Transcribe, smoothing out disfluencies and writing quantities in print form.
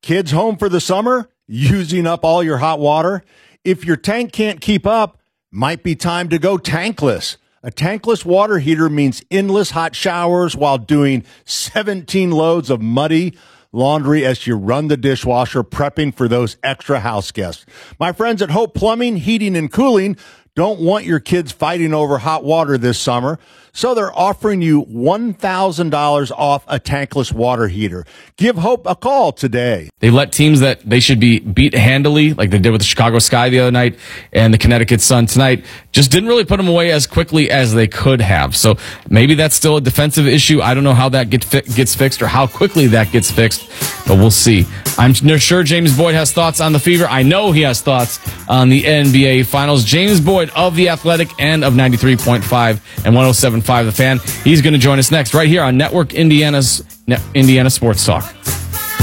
kids home for the summer? Using up all your hot water? If your tank can't keep up, might be time to go tankless. A tankless water heater means endless hot showers while doing 17 loads of muddy laundry as you run the dishwasher, prepping for those extra house guests. My friends at Hope Plumbing, Heating, and Cooling don't want your kids fighting over hot water this summer, so they're offering you $1,000 off a tankless water heater. Give Hope a call today. They let teams that they should be beat handily, like they did with the Chicago Sky the other night and the Connecticut Sun tonight, just didn't really put them away as quickly as they could have. So maybe that's still a defensive issue. I don't know how that gets fixed or how quickly that gets fixed, but we'll see. I'm sure James Boyd has thoughts on the Fever. I know he has thoughts on the NBA Finals. James Boyd of The Athletic and of 93.5 and 107.5 The Fan. He's going to join us next right here on Network Indiana Sports Talk.